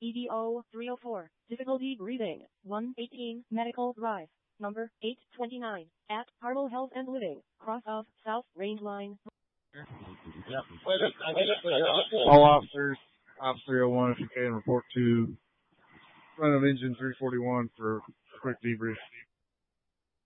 EDO 304. Difficulty breathing. 118 Medical Drive. Number 829. At Harlow Health and Living. Cross of South Range Line. All officers, Op 301, if you can report to front of engine 341 for a quick debrief.